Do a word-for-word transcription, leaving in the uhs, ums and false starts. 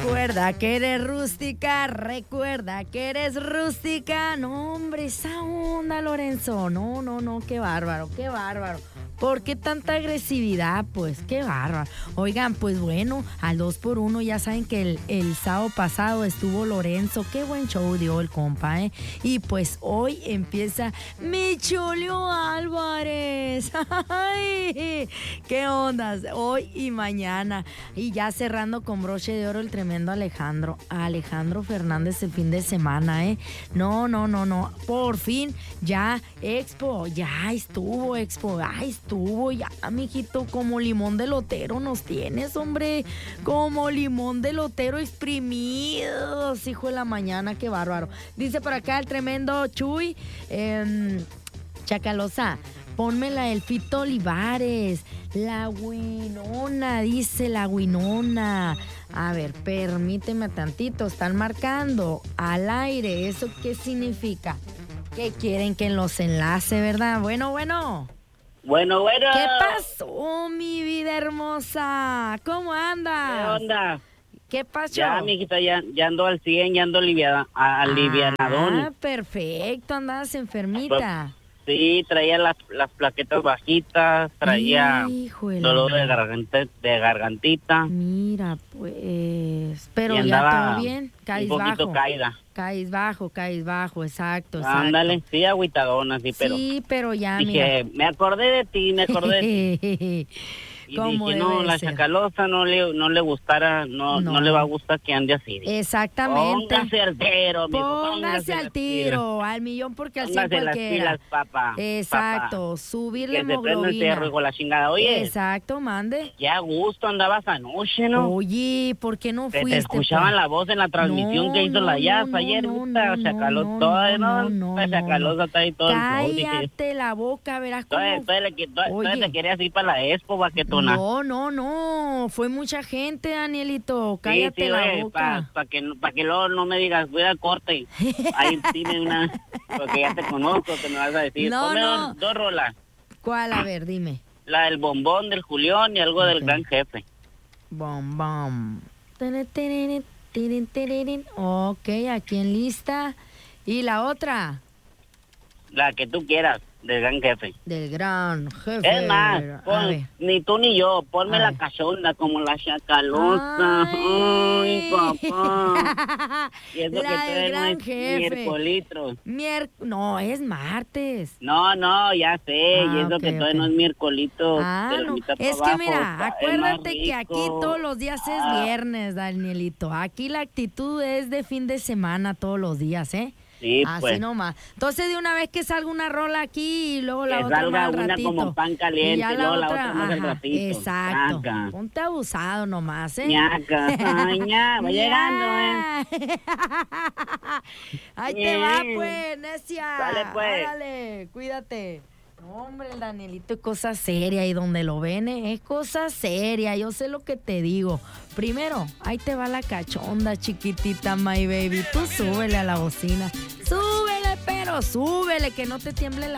Recuerda que eres rústica, recuerda que eres rústica. No, hombre, esa onda, Lorenzo. No, no, no, qué bárbaro, qué bárbaro. ¿Por qué tanta agresividad? Pues qué bárbaro. Oigan, pues bueno, al dos por uno ya saben que el, el sábado pasado estuvo Lorenzo. Qué buen show dio el compa, ¿eh? Y pues hoy empieza mi Julio Álvarez. ¡Ay! ¿Qué ondas? Hoy y mañana. Y ya cerrando con broche de oro el tremendo Alejandro. Alejandro Fernández el fin de semana, ¿eh? No, no, no, no. Por fin ya Expo. Ya estuvo Expo. Ay, estuvo. Estuvo ya, mijito, como limón de lotero nos tienes, hombre, como limón de lotero exprimidos, hijo de la mañana, qué bárbaro. Dice por acá el tremendo Chuy, eh, Chacalosa, pónmela el Fito Olivares, la Winona, dice la Winona. A ver, permíteme tantito, están marcando al aire, ¿eso qué significa? Que quieren que los enlace, ¿verdad? Bueno, bueno. Bueno, bueno. ¿Qué pasó, mi vida hermosa? ¿Cómo andas? ¿Qué onda? ¿Qué pasó? Ya, mijita, ya, ya ando al cien, ya ando aliviada, alivianadón. Ah, perfecto, andabas enfermita. Sí, traía las, las plaquetas bajitas, traía Híjole. dolor de, garganta, de gargantita. Mira, pues, pero y ya andaba todo bien, caís un poquito bajo. caída. Caís bajo, caís bajo, exacto, exacto. Ándale, sí, agüitadona, sí, pero... Sí, pero ya, dije, mira. me acordé de ti, me acordé de ti. Y dije, no, la ser? Chacalosa no le, no le gustara, no, no, no le va a gustar que ande así. Exactamente. Póngase al tiro, mijo, Póngase, póngase al tiro, al millón porque al cien póngase cualquiera. las pilas, papá. Exacto, Papá. subirle Que se prenda el hemoglobina. cerro y con la chingada. Oye, exacto, mande. qué a gusto andabas anoche, ¿no? Oye, ¿por qué no Que fuiste? te escuchaban pues? la voz en la transmisión No, que hizo no, la no, Yas no, ayer, no, puta, no, Chacalosa, no, todo, no, ¿no? no, La no, Chacalosa está ahí todo el show, dije, Cállate la boca, verás cómo... Todavía, todavía, le- todavía- todavía Oye. te querías ir para la Expo, baquetona. No, no, no, fue mucha gente, Danielito, cállate sí, sí, la oye, boca. Para pa que, pa que luego no me digas, voy al corte. Ahí dime una, porque ya te conozco, te me vas a decir. No, Ponme no. Dos, dos rolas. ¿Cuál? A ver, dime. La del bombón del Julián y algo Ok. del gran jefe. Bom, bom. Tene, tene, tene, tene. Ok, aquí en lista. ¿Y la otra? La que tú quieras, del gran jefe. Del gran jefe. Es más, A pon- ver. ni tú ni yo, ponme A la ver. cachonda como la Chacalosa. Ay, papá. Y eso La que del todavía no gran es jefe. miércolitro. Mier- no, es martes. No, no, ya sé, Ah, y eso ok, que todavía ok. no es miércolito. Ah, de la no. mitad Es para que abajo, mira, pa- es más acuérdate que aquí rico. todos los días es Ah. viernes, Danielito. Aquí la actitud es de fin de semana todos los días, ¿eh? Sí, Así pues. nomás. Entonces, de una vez que salga una rola aquí y luego la Que otra salga más al una ratito. como pan caliente, Y ya luego la otra más al ajá, ratito. exacto. Ñaca. Ponte abusado nomás, ¿eh? Ñaca, ay, ña, va llegando, ¿eh? Ahí te va, Bien. pues, necia. Dale, pues. Dale, cuídate. No, hombre, el Danielito es cosa seria y donde lo ven eh, es cosa seria, yo sé lo que te digo. Primero, ahí te va la cachonda, chiquitita, my baby. Tú súbele a la bocina. Súbele, pero súbele, que no te tiemble la